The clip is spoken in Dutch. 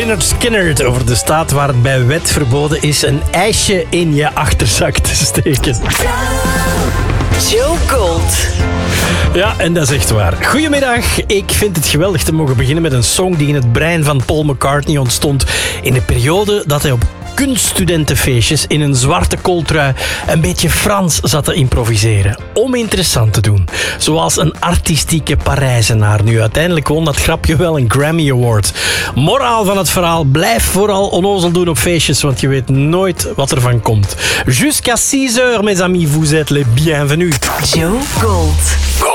Lynyrd Skynyrd over de staat waar het bij wet verboden is een ijsje in je achterzak te steken. Joe Gold. Ja, en dat is echt waar. Goedemiddag. Ik vind het geweldig te mogen beginnen met een song die in het brein van Paul McCartney ontstond in de periode dat hij op kunststudentenfeestjes in een zwarte kooltrui een beetje Frans zat te improviseren. Om interessant te doen. Zoals een artistieke Parijzenaar. Nu, uiteindelijk won dat grapje wel een Grammy Award. Moraal van het verhaal, blijf vooral onnozel doen op feestjes, want je weet nooit wat er van komt. Jusqu'à 6 heures, mes amis, vous êtes les bienvenus. Joe Gold.